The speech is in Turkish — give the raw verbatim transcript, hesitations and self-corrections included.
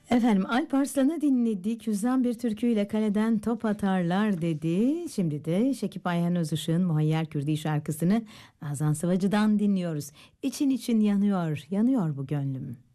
Efendim Alp Arslan'ı dinledik. Hüzzam bir türküyle kaleden top atarlar dedi. Şimdi de Şekip Ayhan Özışık'ın Muhayyer Kürdi şarkısını Nazan Sıvacı'dan dinliyoruz. İçin için yanıyor, yanıyor bu gönlüm.